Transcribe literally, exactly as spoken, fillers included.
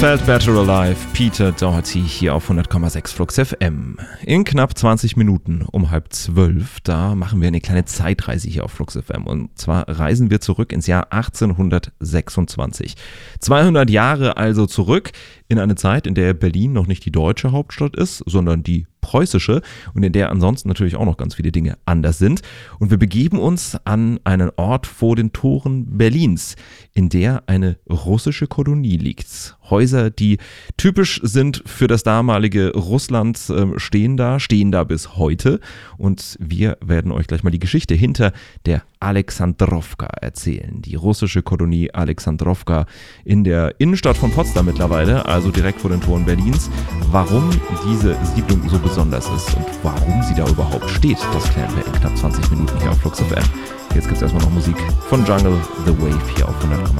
Felt Better Alive, Peter Doherty hier auf hundert Komma sechs Flux F M. In knapp zwanzig Minuten um halb zwölf, da machen wir eine kleine Zeitreise hier auf Flux F M. Und zwar reisen wir zurück ins Jahr achtzehnhundertsechsundzwanzig. zweihundert Jahre also zurück in eine Zeit, in der Berlin noch nicht die deutsche Hauptstadt ist, sondern die preußische und in der ansonsten natürlich auch noch ganz viele Dinge anders sind. Und wir begeben uns an einen Ort vor den Toren Berlins, in der eine russische Kolonie liegt. Häuser, die typisch sind für das damalige Russland, äh, stehen da, stehen da bis heute. Und wir werden euch gleich mal die Geschichte hinter der Alexandrowka erzählen. Die russische Kolonie Alexandrowka in der Innenstadt von Potsdam mittlerweile, also direkt vor den Toren Berlins. Warum diese Siedlung so besonders ist und warum sie da überhaupt steht, das klären wir in knapp zwanzig Minuten hier auf Flux F M. Jetzt gibt es erstmal noch Musik von Jungle, The Wave hier auf hundert Komma